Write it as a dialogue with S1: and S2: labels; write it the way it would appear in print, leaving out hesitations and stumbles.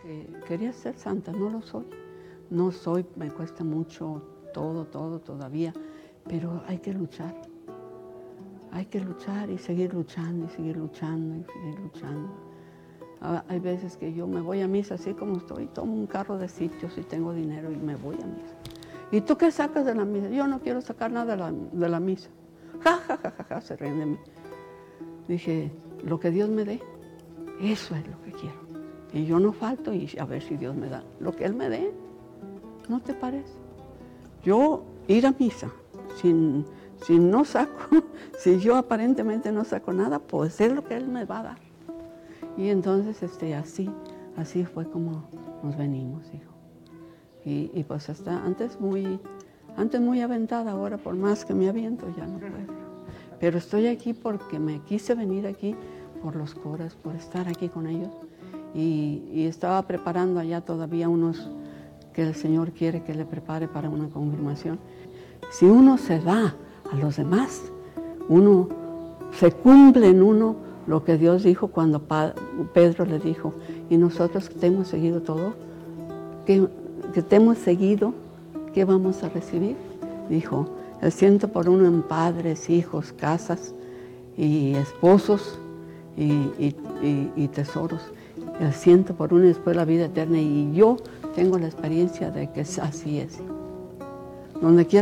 S1: que quería ser santa, no lo soy. No soy, me cuesta mucho todo todavía, pero hay que luchar. Hay que luchar y seguir luchando y seguir luchando y seguir luchando. Hay veces que yo me voy a misa así como estoy, tomo un carro de sitios y tengo dinero y me voy a misa. ¿Y tú qué sacas de la misa? Yo no quiero sacar nada de la misa. Ja, se ríen de mí. Dije, lo que Dios me dé, eso es lo que quiero. Y yo no falto y a ver si Dios me da lo que Él me dé. ¿No te parece? Yo ir a misa si no saco, si yo aparentemente no saco nada, pues es lo que Él me va a dar. Y entonces así fue como nos venimos, hijo. Y pues hasta antes muy aventada, ahora por más que me aviento ya no puedo. Pero estoy aquí porque me quise venir aquí por los curas, por estar aquí con ellos. Y estaba preparando allá todavía unos que el Señor quiere que le prepare para una confirmación. Si uno se da a los demás, se cumple en uno lo que Dios dijo cuando Pedro le dijo, y nosotros que te hemos seguido todo, que te hemos seguido, ¿qué vamos a recibir? Dijo, el 100 por 1 en padres, hijos, casas y esposos y tesoros. El 100 por 1 y después la vida eterna. Y yo tengo la experiencia de que así es. Donde quiera